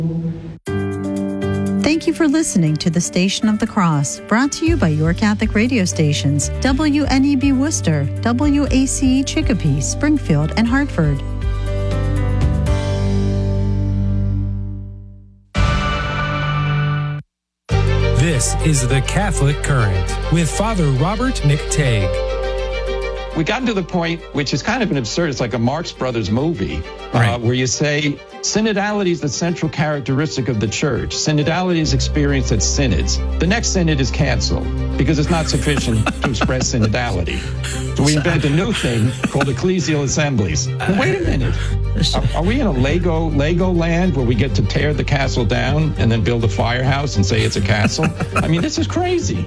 Thank you for listening to the Station of the Cross, brought to you by your Catholic radio stations, WNEB Worcester, WACE Chicopee, Springfield, and Hartford. This is The Catholic Current with Father Robert McTague. We gotten to the point, which is kind of an absurd, it's like a Marx Brothers movie, right, where you say synodality is the central characteristic of the church. Synodality is experienced at synods. The next synod is canceled because it's not sufficient to express synodality. So we invent a new thing called ecclesial assemblies. But wait a minute. Are we in a Lego land where we get to tear the castle down and then build a firehouse and say it's a castle? I mean, this is crazy.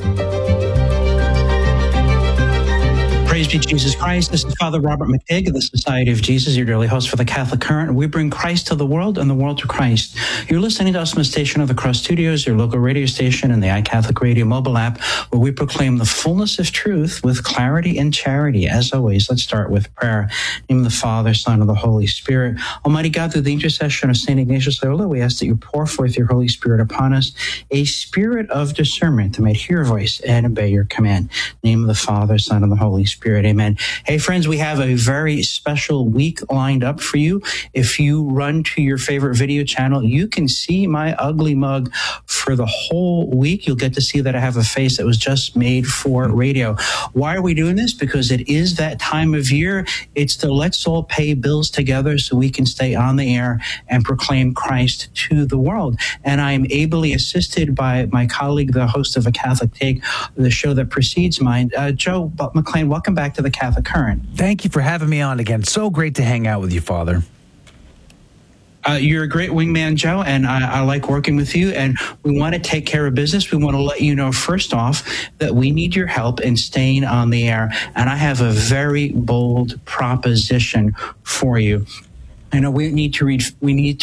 Praise be Jesus Christ. This is Father Robert McTague of the Society of Jesus, your daily host for the Catholic Current. We bring Christ to the world and the world to Christ. You're listening to us from the Station of the Cross Studios, your local radio station, and the iCatholic Radio mobile app, where we proclaim the fullness of truth with clarity and charity. As always, let's start with prayer. In the name of the Father, Son, and the Holy Spirit. Almighty God, through the intercession of St. Ignatius Loyola, we ask that you pour forth your Holy Spirit upon us, a spirit of discernment that might hear your voice and obey your command. In the name of the Father, Son, and the Holy Spirit. Amen. Hey, friends, we have a very special week lined up for you. If you run to your favorite video channel, you can see my ugly mug for the whole week. You'll get to see that I have a face that was just made for radio. Why are we doing this? Because it is that time of year. It's the let's all pay bills together so we can stay on the air and proclaim Christ to the world. And I am ably assisted by my colleague, the host of A Catholic Take, the show that precedes mine, Joe McLean. Welcome back to the Catholic Current. Thank you for having me on again. So great to hang out with you, Father. You're a great wingman, Joe, and I like working with you, and we want to take care of business. We want to let you know, first off, that we need your help in staying on the air, and I have a very bold proposition for you. I know we need to raise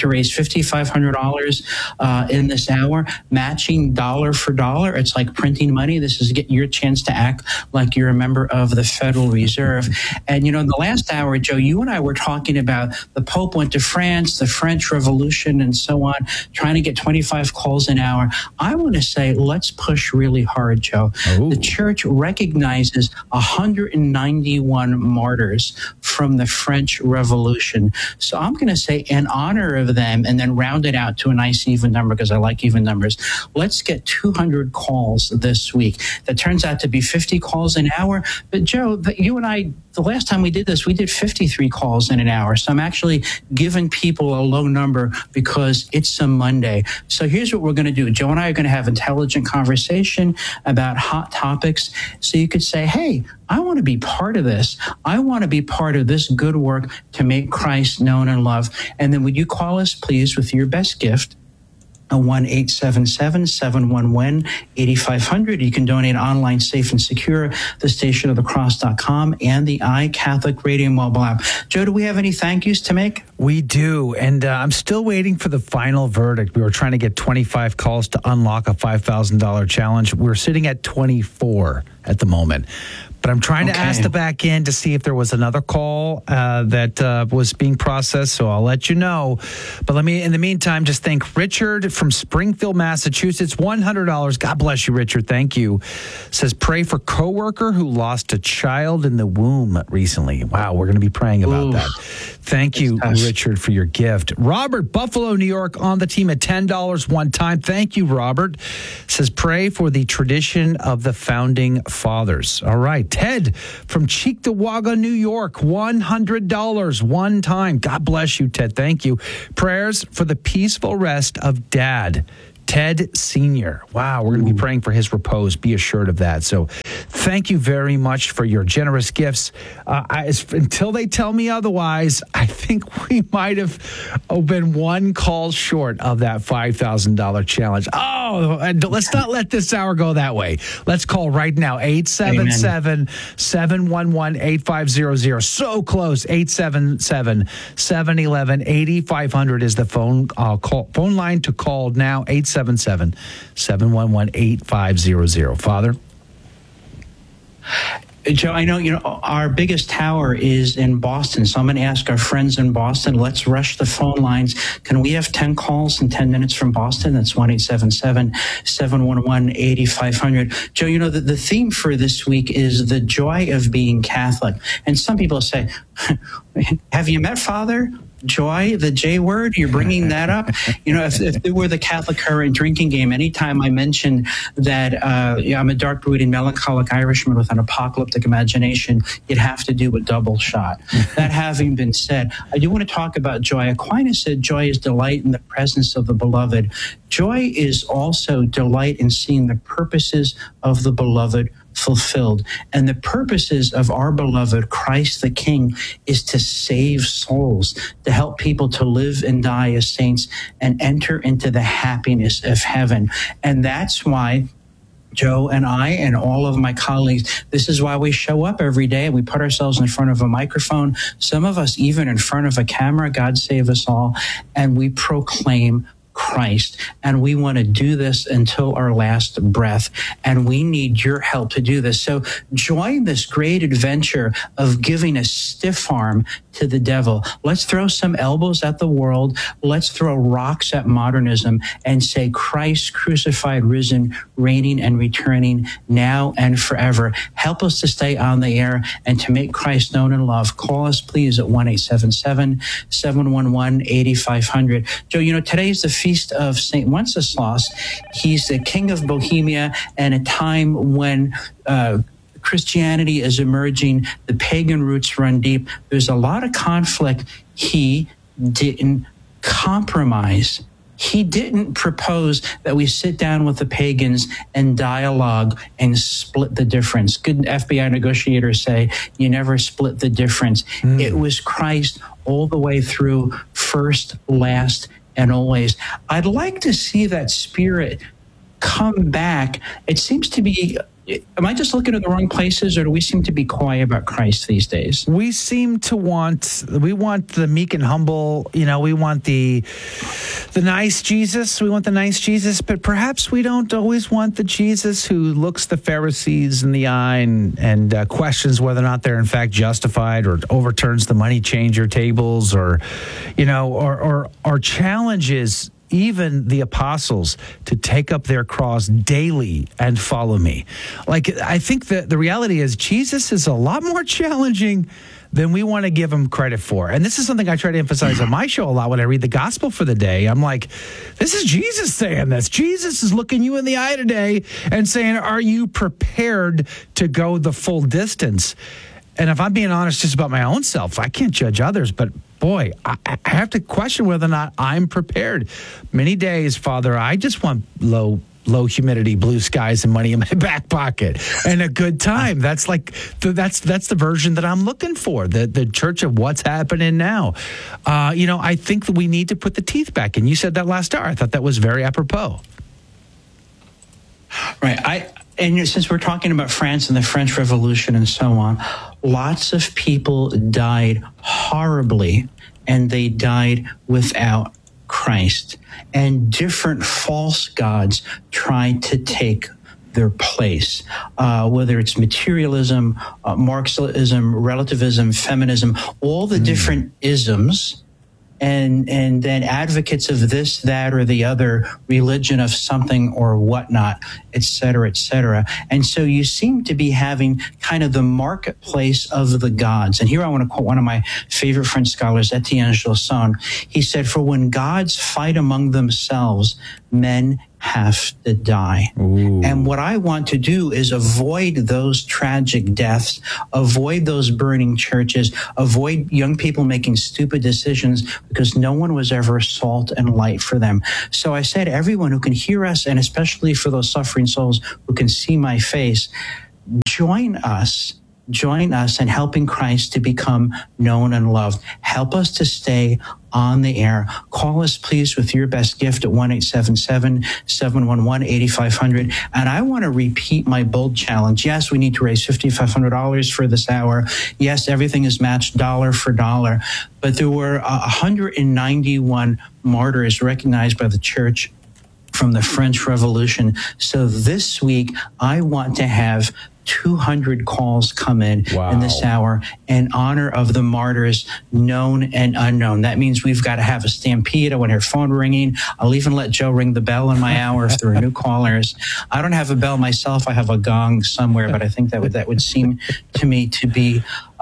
$5,500 in this hour, matching dollar for dollar. It's like printing money. This is your chance to act like you're a member of the Federal Reserve. And, in the last hour, Joe, you and I were talking about the Pope went to France, the French Revolution, and so on, trying to get 25 calls an hour. I want to say, let's push really hard, Joe. Ooh. The Church recognizes 191 martyrs from the French Revolution. So I'm going to say in honor of them and then round it out to a nice even number because I like even numbers. Let's get 200 calls this week. That turns out to be 50 calls an hour. But Joe, you and I, the last time we did this, we did 53 calls in an hour. So I'm actually giving people a low number because it's a Monday. So here's what we're going to do. Joe and I are going to have intelligent conversation about hot topics. So you could say, hey, I want to be part of this. I want to be part of this good work to make Christ known and loved. And then would you call us, please, with your best gift? 1-877-711-8500. You can donate online, safe and secure, thestationofthecross.com and the iCatholic Radio mobile app. Joe, do we have any thank yous to make? We do, and I'm still waiting for the final verdict. We were trying to get 25 calls to unlock a $5,000 challenge. We're sitting at 24 at the moment. But I'm trying to ask the back end to see if there was another call that was being processed, so I'll let you know. But let me, in the meantime, just thank Richard from Springfield, Massachusetts, $100. God bless you, Richard. Thank you. Says, pray for coworker who lost a child in the womb recently. Wow, we're going to be praying about that. Thank you, Richard, for your gift. Robert, Buffalo, New York, on the team at $10 one time. Thank you, Robert. Says, pray for the tradition of the founding fathers. All right. Ted from Cheektowaga, New York, $100 one time. God bless you, Ted. Thank you. Prayers for the peaceful rest of Dad, Ted Sr. Wow, we're going to be praying for his repose. Be assured of that. So thank you very much for your generous gifts. Until they tell me otherwise, I think we might have been one call short of that $5,000 challenge. Oh, let's not let this hour go that way. Let's call right now, 877-711-8500. So close, 877-711-8500 is the phone line to call now, 877-711-8500. Father? Joe, I know, our biggest tower is in Boston, so I'm going to ask our friends in Boston, let's rush the phone lines. Can we have 10 calls in 10 minutes from Boston? That's 1-877-711-8500. Joe, the theme for this week is the joy of being Catholic. And some people say, have you met Father Joy, the J word? You're bringing that up? If it were the Catholic current drinking game, anytime I mentioned that I'm a dark brooding melancholic Irishman with an apocalyptic imagination, you'd have to do a double shot. That having been said, I do want to talk about joy. Aquinas said joy is delight in the presence of the beloved. Joy is also delight in seeing the purposes of the beloved fulfilled. And the purposes of our beloved Christ the King is to save souls, to help people to live and die as saints and enter into the happiness of heaven. And that's why Joe and I and all of my colleagues, this is why we show up every day. We put ourselves in front of a microphone, some of us even in front of a camera, God save us all, and we proclaim Christ. And we want to do this until our last breath. And we need your help to do this. So join this great adventure of giving a stiff arm to the devil. Let's throw some elbows at the world. Let's throw rocks at modernism and say Christ crucified, risen, reigning and returning now and forever. Help us to stay on the air and to make Christ known and loved. Call us, please, at 1-877-711-8500. Joe, today is the feast of St. Wenceslas. He's the king of Bohemia, and a time when Christianity is emerging, the pagan roots run deep. There's a lot of conflict. He didn't compromise. He didn't propose that we sit down with the pagans and dialogue and split the difference. Good FBI negotiators say you never split the difference. It was Christ all the way through, first, last, and always. I'd like to see that spirit come back. It seems to be, am I just looking at the wrong places, or do we seem to be quiet about Christ these days? We seem to want the meek and humble, we want the nice Jesus. We want the nice Jesus, but perhaps we don't always want the Jesus who looks the Pharisees in the eye and questions whether or not they're in fact justified, or overturns the money changer tables, or challenges even the apostles to take up their cross daily and follow me. I think that the reality is Jesus is a lot more challenging than we want to give him credit for. And this is something I try to emphasize on my show a lot when I read the gospel for the day. I'm like, this is Jesus saying this. Jesus is looking you in the eye today and saying, are you prepared to go the full distance? And if I'm being honest just about my own self, I can't judge others, but boy, I have to question whether or not I'm prepared. Many days, Father, I just want low humidity, blue skies, and money in my back pocket and a good time. That's the version that I'm looking for. The church of what's happening now. I think that we need to put the teeth back in. You said that last hour. I thought that was very apropos. Right. And since we're talking about France and the French Revolution and so on, lots of people died horribly, and they died without Christ. And different false gods tried to take their place, whether it's materialism, Marxism, relativism, feminism, all the different isms. And then advocates of this, that, or the other religion of something or whatnot, et cetera, et cetera. And so you seem to be having kind of the marketplace of the gods. And here I want to quote one of my favorite French scholars, Etienne Gilson. He said, "For when gods fight among themselves, men have to die." Ooh. And what I want to do is avoid those tragic deaths, avoid those burning churches, avoid young people making stupid decisions, because no one was ever salt and light for them. So I said, everyone who can hear us, and especially for those suffering souls who can see my face, join us in helping Christ to become known and loved. Help us to stay on the air. Call us, please, with your best gift at 1-877-711-8500. And I want to repeat my bold challenge. Yes, we need to raise $5,500 for this hour. Yes, everything is matched dollar for dollar. But there were 191 martyrs recognized by the church from the French Revolution. So this week, I want to have 200 calls come in this hour in honor of the martyrs, known and unknown. That means we've got to have a stampede. I want to hear phone ringing. I'll even let Joe ring the bell in my hour if there are new callers. I don't have a bell myself. I have a gong somewhere, but I think that would seem to me to be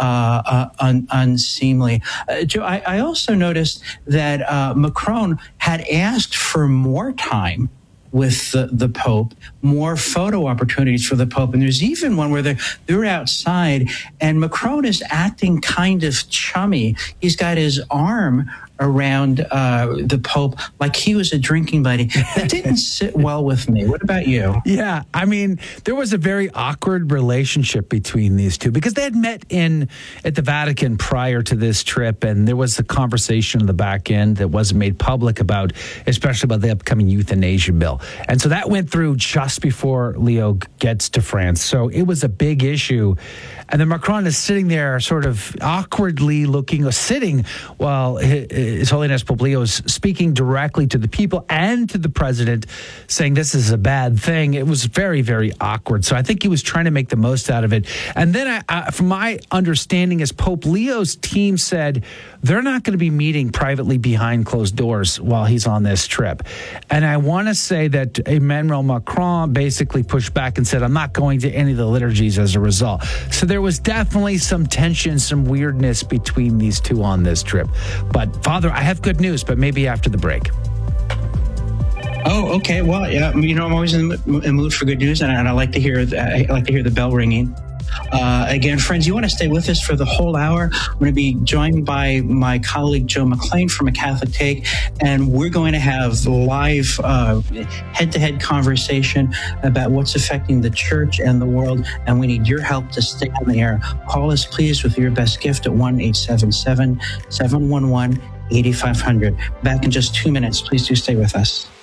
unseemly. Joe, I also noticed that Macron had asked for more time with the Pope, more photo opportunities for the Pope. And there's even one where they're outside and Macron is acting kind of chummy. He's got his arm around the Pope like he was a drinking buddy. That didn't sit well with me. What about you? Yeah, I mean, there was a very awkward relationship between these two because they had met at the Vatican prior to this trip, and there was a conversation on the back end that wasn't made public especially about the upcoming euthanasia bill. And so that went through just before Leo gets to France. So it was a big issue. And then Macron is sitting there sort of awkwardly sitting while His Holiness Pope Leo is speaking directly to the people and to the president, saying this is a bad thing. It was very, very awkward. So I think he was trying to make the most out of it. And then from my understanding is Pope Leo's team said they're not going to be meeting privately behind closed doors while he's on this trip. And I want to say that Emmanuel Macron basically pushed back and said, I'm not going to any of the liturgies as a result. So there was definitely some tension, some weirdness between these two on this trip. But Father, I have good news, but maybe after the break. Oh, okay. Well, yeah, I'm always in the mood for good news, and I like to hear the bell ringing. Again, friends, you want to stay with us for the whole hour. I'm going to be joined by my colleague Joe McLean from A Catholic Take, and we're going to have live head-to-head conversation about what's affecting the church and the world, and we need your help to stay on the air. Call us, please, with your best gift at 1-877-711-8500. Back in just 2 minutes. Please do stay with us.